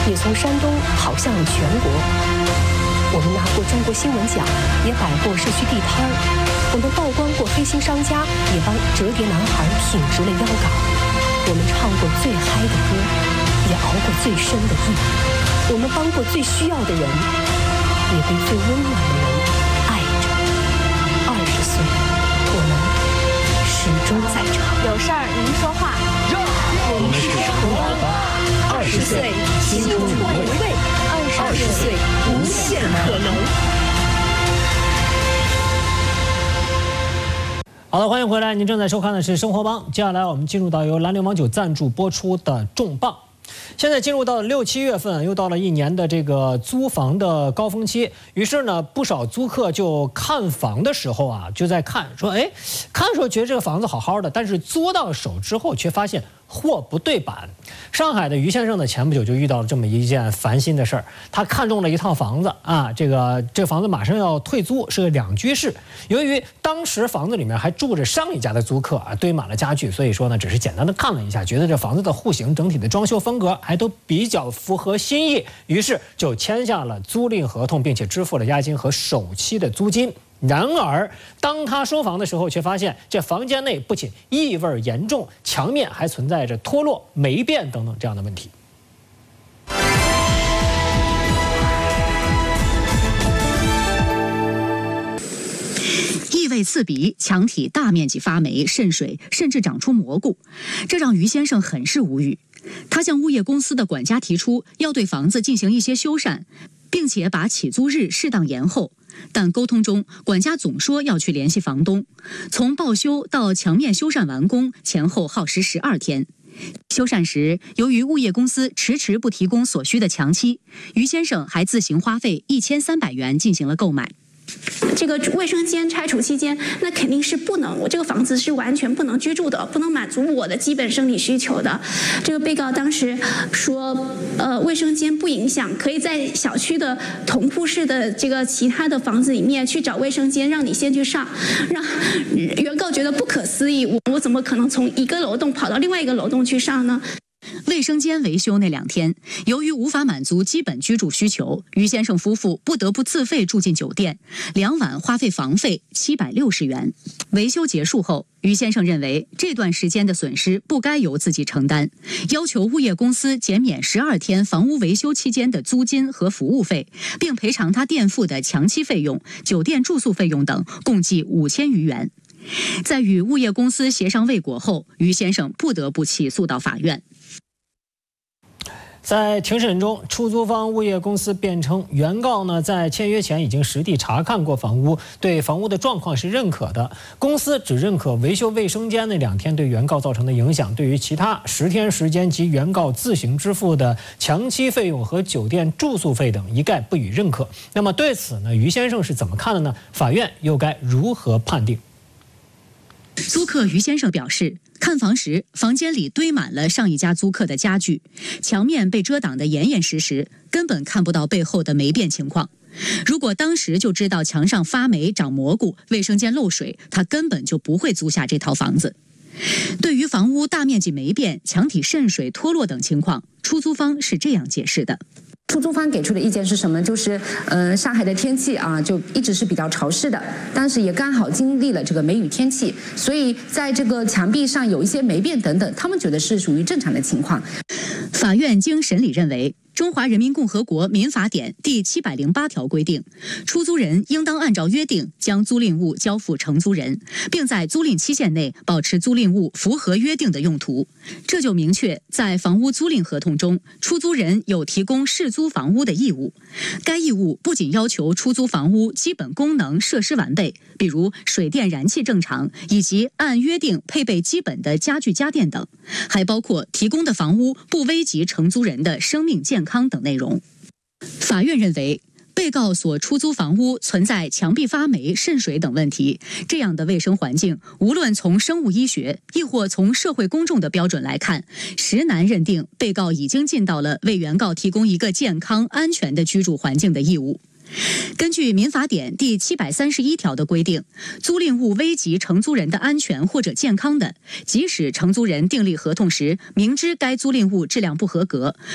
也从山东跑向了全国。我们拿过中国新闻奖，也摆过社区地摊儿。我们曝光过黑心商家，也帮折叠男孩挺直了腰杆。我们唱过最嗨的歌，也熬过最深的夜。我们帮过最需要的人，也被最温暖的人爱着。20岁，我们始终在唱。 有事儿您说话。 我们是生活，20岁青春回味，20岁无限可能。 好的，欢迎回来，您正在收看的是《生活帮》，接下来我们进入到由蓝流氓酒赞助播出的重磅。现在进入到6、7月份，又到了一年的这个租房的高峰期，于是呢，不少租客就看房的时候啊，就在看说，看的时候觉得这个房子好好的，但是租到手之后却发现货不对版。上海的于先生呢，前不久就遇到了这么一件烦心的事儿，他看中了一套房子啊，这个房子马上要退租，是个2居室。由于当时房子里面还住着上一家的租客啊，堆满了家具，所以说呢，只是简单的看了一下，觉得这房子的户型、整体的装修风格还都比较符合心意，于是就签下了租赁合同，并且支付了押金和首期的租金。然而，当他收房的时候，却发现这房间内不仅异味严重，墙面还存在着脱落、霉变等等这样的问题。 异味刺鼻，墙体大面积发霉、渗水，甚至长出蘑菇，这让于先生很是无语。他向物业公司的管家提出要对房子进行一些修缮，并且把起租日适当延后。但沟通中，管家总说要去联系房东。从报修到墙面修缮完工，前后耗时12天。修缮时，由于物业公司迟迟不提供所需的墙漆，于先生还自行花费1300元进行了购买。 这个卫生间拆除期间，那肯定是不能，我这个房子是完全不能居住的，不能满足我的基本生理需求的。这个被告当时说，卫生间不影响，可以在小区的同铺式的这个其他的房子里面去找卫生间，让你先去上，让原告觉得不可思议，我怎么可能从一个楼栋跑到另外一个楼栋去上呢？ 卫生间维修那2天，由于无法满足基本居住需求，于先生夫妇不得不自费住进酒店，2晚花费房费760元。维修结束后，于先生认为这段时间的损失不该由自己承担，要求物业公司减免12天房屋维修期间的租金和服务费，并赔偿他垫付的墙漆费用、酒店住宿费用等，共计5000余元。在与物业公司协商未果后，于先生不得不起诉到法院。 在庭审中，出租方物业公司辩称，原告呢在签约前已经实地查看过房屋，对房屋的状况是认可的。公司只认可维修卫生间那2天对原告造成的影响，对于其他10天时间及原告自行支付的墙漆费用和酒店住宿费等一概不予认可。那么对此呢，于先生是怎么看的呢？法院又该如何判定？ 租客于先生表示，看房时，房间里堆满了上一家租客的家具，墙面被遮挡得严严实实，根本看不到背后的霉变情况。如果当时就知道墙上发霉、长蘑菇、卫生间漏水，他根本就不会租下这套房子。对于房屋大面积霉变、墙体渗水、脱落等情况，出租方是这样解释的。 出租方给出的意见是什么？就是上海的天气啊，就一直是比较潮湿的，但是也刚好经历了这个梅雨天气，所以在这个墙壁上有一些霉变等等，他们觉得是属于正常的情况。 法院经审理认为，中华人民共和国民法典第708条规定，出租人应当按照约定将租赁物交付承租人，并在租赁期限内保持租赁物符合约定的用途。这就明确在房屋租赁合同中，出租人有提供适租房屋的义务。该义务不仅要求出租房屋基本功能设施完备，比如水电燃气正常，以及按约定配备基本的家具家电等，还包括提供的房屋不危及承租人的生命健康等内容。法院认为，被告所出租房屋存在墙壁发霉、渗水等问题，这样的卫生环境，无论从生物医学亦或从社会公众的标准来看，实难认定被告已经尽到了为原告提供一个健康安全的居住环境的义务。根据民法典第731条的规定，租赁物危及承租人的安全或者健康的，即使承租人订立合同时明知该租赁物质量不合格，